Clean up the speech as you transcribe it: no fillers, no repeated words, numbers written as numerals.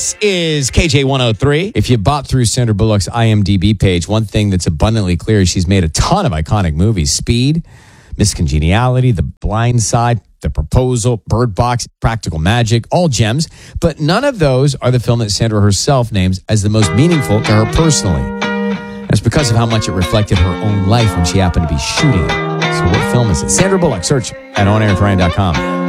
This is KJ103. If you bought through Sandra Bullock's IMDb page, one thing that's abundantly clear is she's made a ton of iconic movies. Speed, Miss Congeniality, The Blind Side, The Proposal, Bird Box, Practical Magic, all gems. But none of those are the film that Sandra herself names as the most meaningful to her personally. That's because of how much it reflected her own life when she happened to be shooting it. So what film is it? Sandra Bullock. Search at onairwithRyan.com.